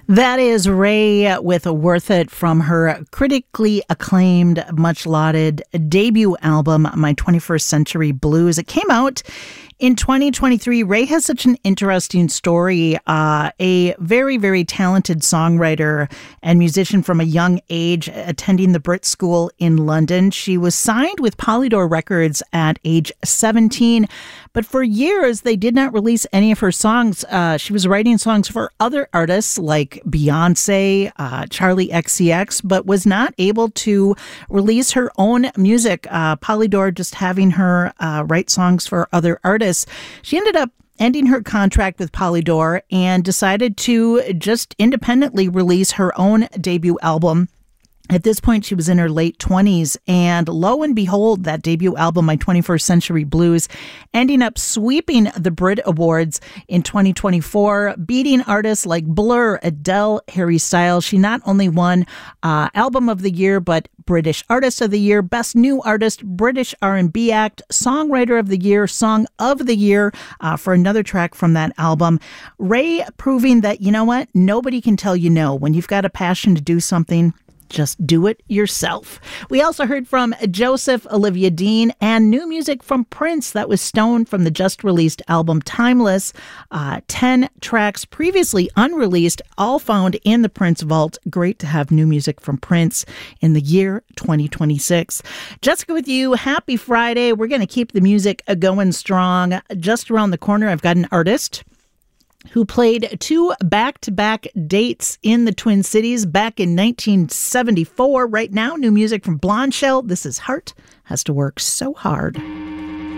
That is Ray with Worth It from her critically acclaimed, much lauded debut album, My 21st Century Blues. It came out in 2023. Ray has such an interesting story. A very, very talented songwriter and musician from a young age, attending the Brit School in London. She was signed with Polydor Records at age 17, but for years they did not release any of her songs. She was writing songs for other artists like Beyonce, Charlie XCX, but was not able to release her own music. Polydor just having her write songs for other artists. She ended up ending her contract with Polydor and decided to just independently release her own debut album. At this point, she was in her late 20s, and lo and behold, that debut album, My 21st Century Blues, ending up sweeping the Brit Awards in 2024, beating artists like Blur, Adele, Harry Styles. She not only won Album of the Year, but British Artist of the Year, Best New Artist, British R&B Act, Songwriter of the Year, Song of the Year for another track from that album. Ray proving that, you know what, nobody can tell you no. When you've got a passion to do something, just do it yourself. We also heard from Joseph, Olivia Dean, and new music from Prince. That was Stone from the just-released album Timeless. 10 tracks previously unreleased, all found in the Prince Vault. Great to have new music from Prince in the year 2026. Jessica with you. Happy Friday. We're going to keep the music going strong. Just around the corner, I've got an artist who played 2 back-to-back dates in the Twin Cities back in 1974. Right now, new music from Blondshell. This is Heart Has to Work So Hard.